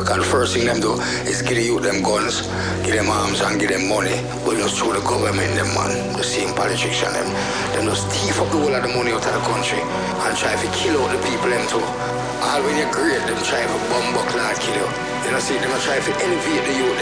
Because the first thing them do is give the youth them guns, give them arms and give them money. But just through the government them, man, the same politician them just thief up the whole of the money out of the country and try to kill out the people them too. All when you're great, them try to bomb buckler and kill you. You know, see, them try to elevate the youth